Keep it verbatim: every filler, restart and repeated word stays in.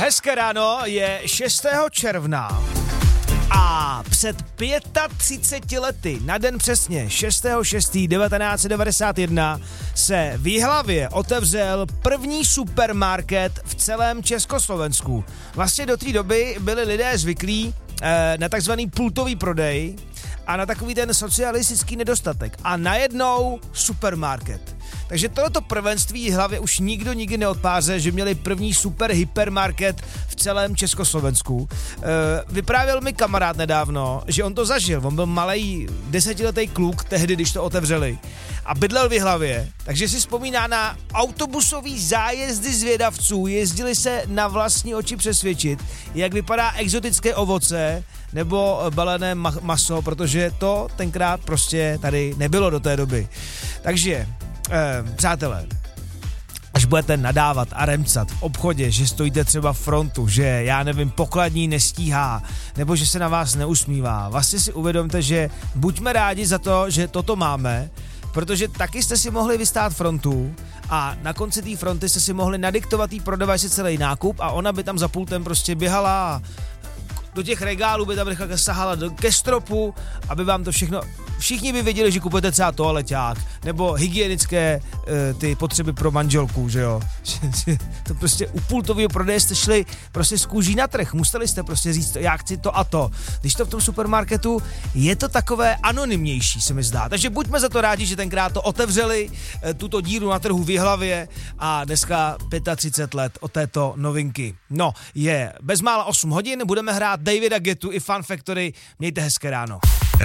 Hezké ráno, je šestého června a před třiceti pěti lety, na den přesně, šestého šestého devatenáct set devadesát jedna, se v Jihlavě otevřel první supermarket v celém Československu. Vlastně do té doby byli lidé zvyklí eh, na takzvaný pultový prodej a na takový ten socialistický nedostatek. A najednou supermarket. Takže tohleto prvenství Jihlavě už nikdo nikdy neodpáře, že měli první super hypermarket v celém Československu. E, vyprávěl mi kamarád nedávno, že on to zažil. On byl malej desetiletý kluk tehdy, když to otevřeli. A bydlel v Jihlavě, takže si vzpomíná na autobusový zájezdy zvědavců. Jezdili se na vlastní oči přesvědčit, jak vypadá exotické ovoce nebo balené ma- maso, protože to tenkrát prostě tady nebylo do té doby. Takže Eh, přátelé, až budete nadávat a remcat v obchodě, že stojíte třeba v frontu, že já nevím, pokladní nestíhá, nebo že se na vás neusmívá, vlastně si uvědomte, že buďme rádi za to, že toto máme, protože taky jste si mohli vystát frontu a na konci té fronty jste si mohli nadiktovat tý prodavačce celý nákup a ona by tam za pultem prostě běhala a do těch regálů by tam rychle sahala do, ke stropu, aby vám to všechno, všichni by věděli, že kupujete třeba toaleťák, nebo hygienické e, ty potřeby pro manželku, že jo. To prostě u pultového prodeje jste šli prostě z kůží na trh, museli jste prostě říct, já chci to a to. Když to v tom supermarketu, je to takové anonymnější, se mi zdá. Takže buďme za to rádi, že tenkrát to otevřeli, e, tuto díru na trhu v Jihlavě a dneska třicet pět let od této novinky. No, je bezmála osm hodin, budeme hrát Davida Guettu i Fun Factory. Mějte hezké ráno.